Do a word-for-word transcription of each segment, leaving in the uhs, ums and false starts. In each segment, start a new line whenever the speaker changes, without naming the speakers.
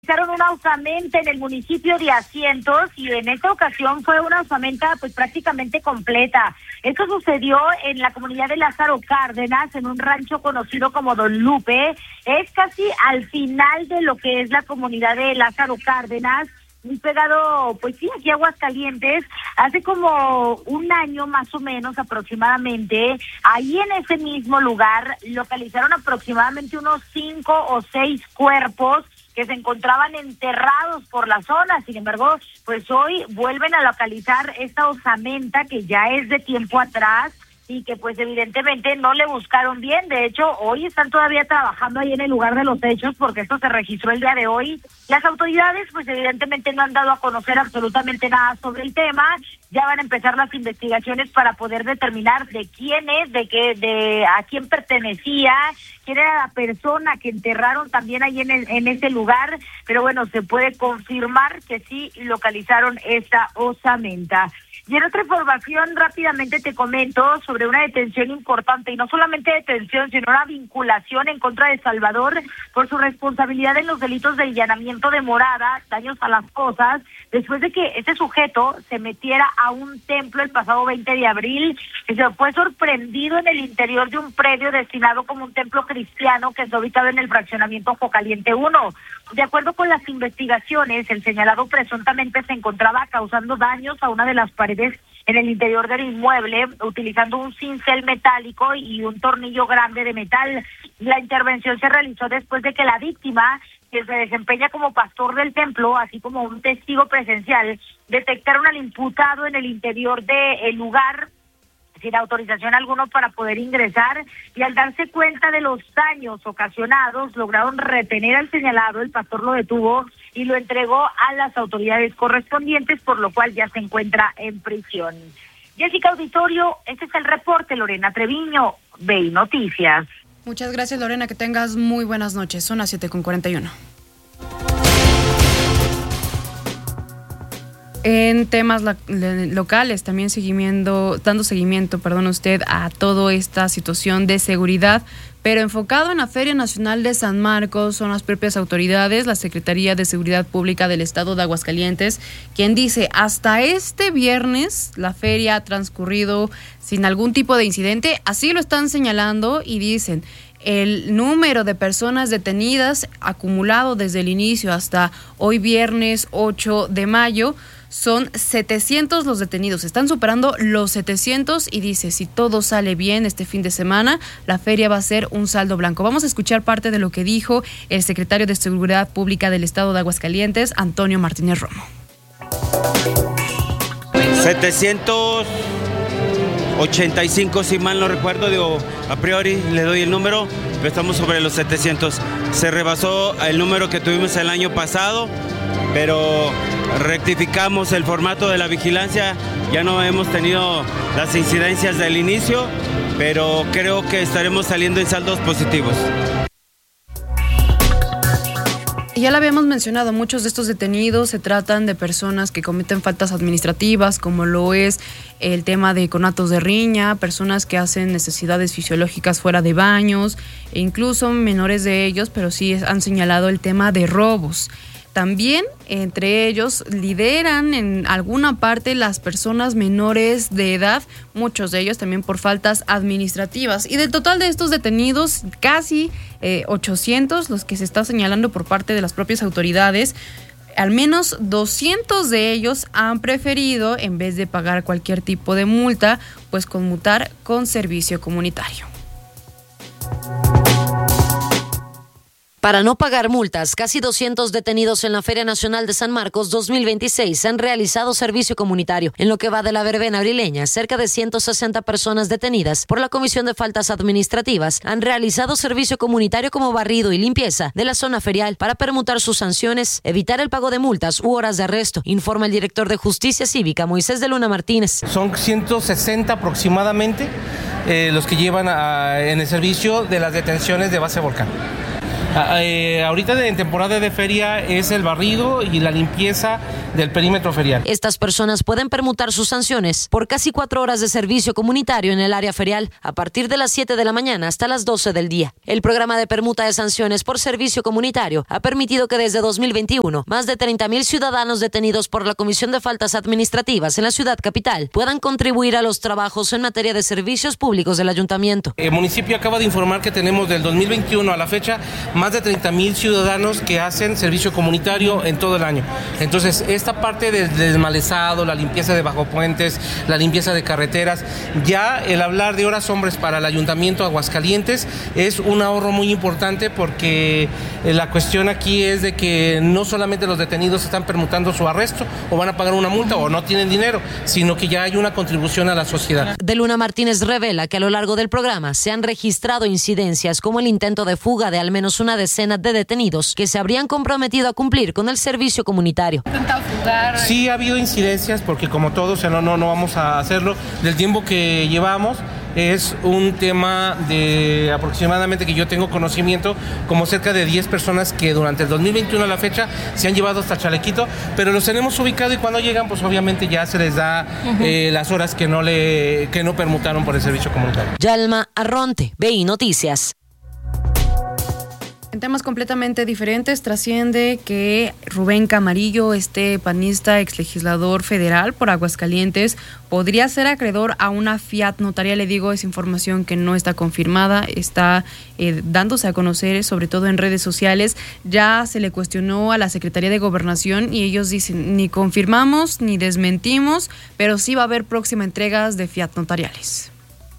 Hicieron una osamenta en el municipio de Asientos y en esta ocasión fue una osamenta pues prácticamente completa. Esto sucedió en la comunidad de Lázaro Cárdenas, en un rancho conocido como Don Lupe. Es casi al final de lo que es la comunidad de Lázaro Cárdenas, muy pegado, pues sí, aquí a Aguascalientes. Hace como un año más o menos aproximadamente, ahí en ese mismo lugar localizaron aproximadamente unos cinco o seis cuerpos que se encontraban enterrados por la zona. Sin embargo, pues hoy vuelven a localizar esta osamenta que ya es de tiempo atrás y que pues evidentemente no le buscaron bien. De hecho, hoy están todavía trabajando ahí en el lugar de los hechos porque esto se registró el día de hoy. Las autoridades pues evidentemente no han dado a conocer absolutamente nada sobre el tema. Ya van a empezar las investigaciones para poder determinar de quién es, de qué, de a quién pertenecía, quién era la persona que enterraron también ahí en el, en ese lugar. Pero bueno, se puede confirmar que sí localizaron esta osamenta. Y en otra información, rápidamente te comento sobre una detención importante, y no solamente detención, sino una vinculación en contra de Salvador por su responsabilidad en los delitos de allanamiento de morada, daños a las cosas, después de que este sujeto se metiera a un templo el pasado veinte de abril, y se fue sorprendido en el interior de un predio destinado como un templo cristiano que está ubicado en el fraccionamiento Jocaliente uno. De acuerdo con las investigaciones, el señalado presuntamente se encontraba causando daños a una de las paredes en el interior del inmueble, utilizando un cincel metálico y un tornillo grande de metal. La intervención se realizó después de que la víctima, que se desempeña como pastor del templo, así como un testigo presencial, detectaron al imputado en el interior del lugar sin autorización alguna para poder ingresar, y al darse cuenta de los daños ocasionados, lograron retener al señalado. El pastor lo detuvo y lo entregó a las autoridades correspondientes, por lo cual ya se encuentra en prisión. Jessica Auditorio, este es el reporte. Lorena Treviño, V I Noticias.
Muchas gracias, Lorena, que tengas muy buenas noches. Son las siete con cuarenta y uno. En temas la, locales, también seguimiento, dando seguimiento, perdón usted, a toda esta situación de seguridad, pero enfocado en la Feria Nacional de San Marcos. Son las propias autoridades, la Secretaría de Seguridad Pública del Estado de Aguascalientes, quien dice, hasta este viernes la feria ha transcurrido sin algún tipo de incidente. Así lo están señalando y dicen, el número de personas detenidas acumulado desde el inicio hasta hoy viernes ocho de mayo son setecientos los detenidos, están superando los setecientos, y dice, si todo sale bien este fin de semana, la feria va a ser un saldo blanco. Vamos a escuchar parte de lo que dijo el secretario de Seguridad Pública del Estado de Aguascalientes, Antonio Martínez Romo.
setecientos ochenta y cinco, si mal no recuerdo, digo, a priori le doy el número, pero estamos sobre los setecientos. Se rebasó el número que tuvimos el año pasado, pero rectificamos el formato de la vigilancia. Ya no hemos tenido las incidencias del inicio, pero creo que estaremos saliendo en saldos positivos.
Ya lo habíamos mencionado, muchos de estos detenidos se tratan de personas que cometen faltas administrativas, como lo es el tema de conatos de riña, personas que hacen necesidades fisiológicas fuera de baños, e incluso menores de ellos, pero sí han señalado el tema de robos. También entre ellos lideran en alguna parte las personas menores de edad, muchos de ellos también por faltas administrativas. Y del total de estos detenidos, casi eh, ochocientos, los que se está señalando por parte de las propias autoridades, al menos doscientos de ellos han preferido, en vez de pagar cualquier tipo de multa, pues conmutar con servicio comunitario.
Para no pagar multas, casi doscientos detenidos en la Feria Nacional de San Marcos dos mil veintiséis han realizado servicio comunitario. En lo que va de la verbena abrileña, cerca de ciento sesenta personas detenidas por la Comisión de Faltas Administrativas han realizado servicio comunitario como barrido y limpieza de la zona ferial para permutar sus sanciones, evitar el pago de multas u horas de arresto, informa el director de Justicia Cívica, Moisés de Luna Martínez.
Son ciento sesenta aproximadamente eh, los que llevan a, en el servicio de las detenciones de base volcán. Eh, ahorita en temporada de feria es el barrido y la limpieza del perímetro ferial.
Estas personas pueden permutar sus sanciones por casi cuatro horas de servicio comunitario en el área ferial a partir de las siete de la mañana hasta las doce del día. El programa de permuta de sanciones por servicio comunitario ha permitido que desde dos mil veintiuno más de treinta mil ciudadanos detenidos por la Comisión de Faltas Administrativas en la ciudad capital puedan contribuir a los trabajos en materia de servicios públicos del ayuntamiento.
El municipio acaba de informar que tenemos del dos mil veintiuno a la fecha más de treinta mil ciudadanos que hacen servicio comunitario en todo el año. Entonces, esta parte del desmalezado, la limpieza de bajopuentes, la limpieza de carreteras, ya el hablar de horas hombres para el ayuntamiento de Aguascalientes es un ahorro muy importante porque la cuestión aquí es de que no solamente los detenidos están permutando su arresto o van a pagar una multa o no tienen dinero, sino que ya hay una contribución a la sociedad.
De Luna Martínez revela que a lo largo del programa se han registrado incidencias como el intento de fuga de al menos una decena de detenidos que se habrían comprometido a cumplir con el servicio comunitario.
Sí ha habido incidencias porque como todos, o sea, no, no, no vamos a hacerlo. Del tiempo que llevamos es un tema de aproximadamente, que yo tengo conocimiento, como cerca de diez personas que durante el dos mil veintiuno a la fecha se han llevado hasta Chalequito, pero los tenemos ubicados y cuando llegan pues obviamente ya se les da uh-huh. eh, las horas que no, le, que no permutaron por el servicio comunitario.
Yalma Arronte, B I Noticias.
En temas completamente diferentes, trasciende que Rubén Camarillo, este panista exlegislador federal por Aguascalientes, podría ser acreedor a una fiat notaria. Le digo, es información que no está confirmada, está eh, dándose a conocer, sobre todo en redes sociales. Ya se le cuestionó a la Secretaría de Gobernación y ellos dicen, ni confirmamos ni desmentimos, pero sí va a haber próxima entregas de fiat notariales.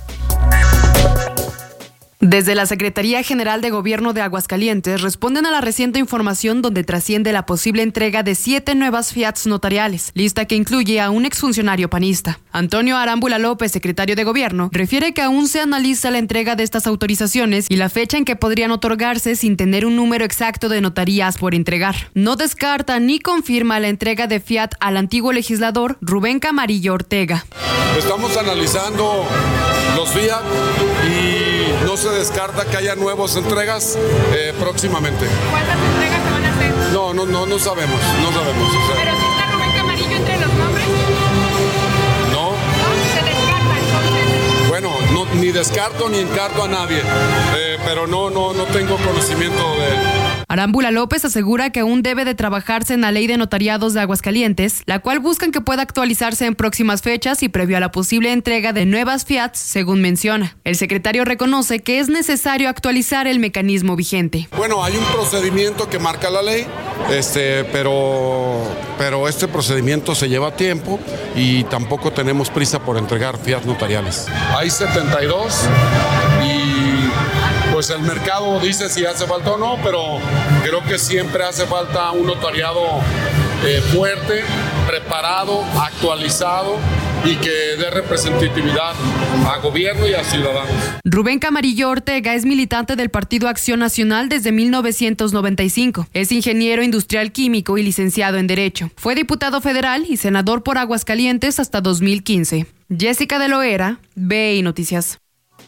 Desde la Secretaría General de Gobierno de Aguascalientes responden a la reciente información donde trasciende la posible entrega de siete nuevas fiats notariales, lista que incluye a un exfuncionario panista. Antonio Arámbula López, secretario de Gobierno, refiere que aún se analiza la entrega de estas autorizaciones y la fecha en que podrían otorgarse sin tener un número exacto de notarías por entregar. No descarta ni confirma la entrega de fiat al antiguo legislador Rubén Camarillo Ortega.
Estamos analizando los fiat y no se descarta que haya nuevas entregas eh, próximamente.
¿Cuántas entregas se van a hacer?
No, no, no, no sabemos, no sabemos. O sea,
¿pero si está Rubén Camarillo entre los nombres?
No.
¿No? ¿Se descarta entonces?
Bueno, no, ni descarto ni encarto a nadie, eh, pero no, no, no tengo conocimiento de...
Arámbula López asegura que aún debe de trabajarse en la ley de notariados de Aguascalientes, la cual buscan que pueda actualizarse en próximas fechas y previo a la posible entrega de nuevas fiats, según menciona. El secretario reconoce que es necesario actualizar el mecanismo vigente.
Bueno, hay un procedimiento que marca la ley, este, pero, pero este procedimiento se lleva tiempo y tampoco tenemos prisa por entregar fiat notariales. Hay setenta y dos y pues el mercado dice si hace falta o no, pero creo que siempre hace falta un notariado eh, fuerte, preparado, actualizado y que dé representatividad a gobierno y a ciudadanos.
Rubén Camarillo Ortega es militante del Partido Acción Nacional desde mil novecientos noventa y cinco. Es ingeniero industrial químico y licenciado en Derecho. Fue diputado federal y senador por Aguascalientes hasta dos mil quince. Jessica de Loera, B I Noticias.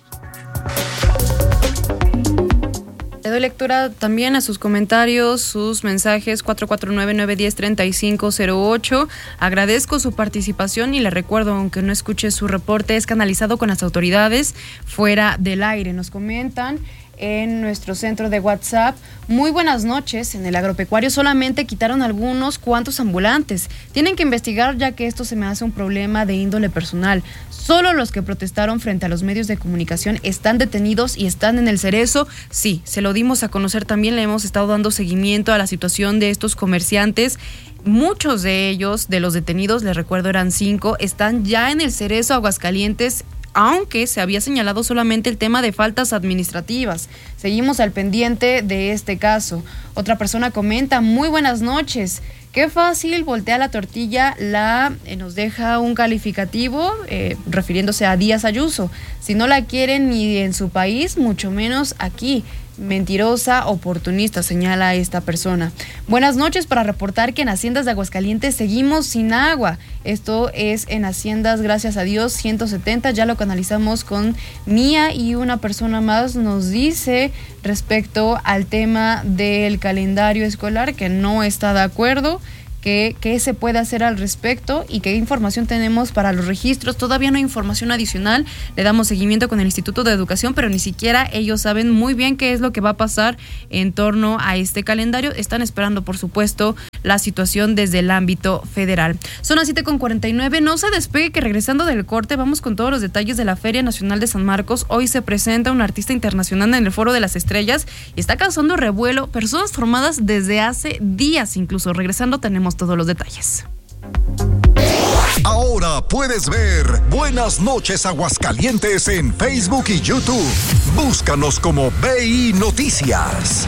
Le doy lectura también a sus comentarios, sus mensajes cuatro cuatro nueve, nueve uno cero, tres cinco cero ocho. Agradezco su participación y le recuerdo, aunque no escuche su reporte, es canalizado con las autoridades fuera del aire. Nos comentan en nuestro centro de WhatsApp: muy buenas noches, en el agropecuario solamente quitaron algunos cuantos ambulantes. Tienen que investigar, ya que esto se me hace un problema de índole personal. Solo los que protestaron frente a los medios de comunicación están detenidos y están en el cerezo. Sí, se lo dimos a conocer también, le hemos estado dando seguimiento a la situación de estos comerciantes. Muchos de ellos, de los detenidos, les recuerdo eran cinco, están ya en el cerezo Aguascalientes, aunque se había señalado solamente el tema de faltas administrativas. Seguimos al pendiente de este caso. Otra persona comenta: muy buenas noches. Qué fácil voltea la tortilla, la eh, nos deja un calificativo eh, refiriéndose a Díaz Ayuso. Si no la quieren ni en su país, mucho menos aquí. mentirosa, oportunista, señala esta persona. Buenas noches, para reportar que en Haciendas de Aguascalientes seguimos sin agua. Esto es en Haciendas, gracias a Dios, ciento setenta. Ya lo canalizamos con Mía, y una persona más nos dice respecto al tema del calendario escolar que no está de acuerdo. ¿Qué, qué se puede hacer al respecto y qué información tenemos para los registros? Todavía no hay información adicional, le damos seguimiento con el Instituto de Educación, pero ni siquiera ellos saben muy bien qué es lo que va a pasar en torno a este calendario. Están esperando, por supuesto, la situación desde el ámbito federal. Son las siete con cuarenta y nueve, no se despegue, que regresando del corte vamos con todos los detalles de la Feria Nacional de San Marcos. Hoy se presenta un artista internacional en el Foro de las Estrellas y está causando revuelo, personas formadas desde hace días incluso. Regresando tenemos todos los detalles.
Ahora puedes ver Buenas Noches Aguascalientes en Facebook y YouTube. Búscanos como B I Noticias.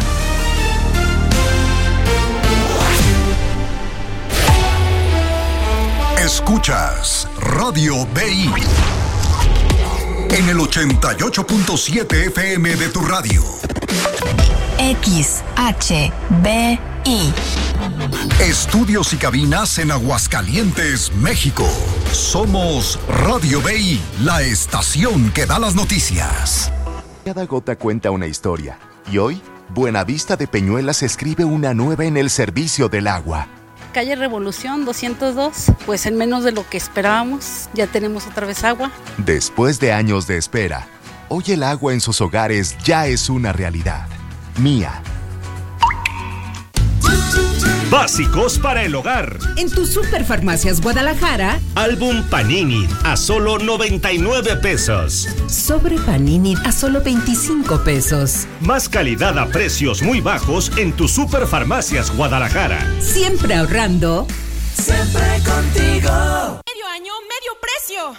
Escuchas Radio B I en el ochenta y ocho punto siete F M de tu radio.
X H B I.
Estudios y cabinas en Aguascalientes, México. Somos Radio B I, la estación que da las noticias.
Cada gota cuenta una historia. Y hoy, Buenavista de Peñuelas escribe una nueva en el servicio del agua.
Calle Revolución doscientos dos, pues en menos de lo que esperábamos, ya tenemos otra vez agua.
Después de años de espera, hoy el agua en sus hogares ya es una realidad. Mía.
Básicos para el hogar.
En tu Superfarmacias Guadalajara,
álbum Panini a solo noventa y nueve pesos.
Sobre Panini a solo veinticinco pesos.
Más calidad a precios muy bajos en tu Superfarmacias Guadalajara.
Siempre ahorrando.
Siempre contigo.
Medio año, medio precio.